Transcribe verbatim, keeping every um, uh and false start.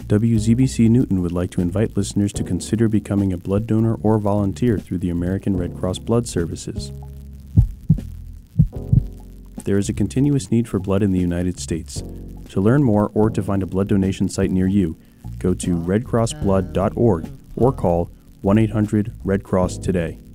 W Z B C Newton would like to invite listeners to consider becoming a blood donor or volunteer through the American Red Cross Blood Services. There is a continuous need for blood in the United States. To learn more or to find a blood donation site near you, go to red cross blood dot org or call one eight hundred red cross today.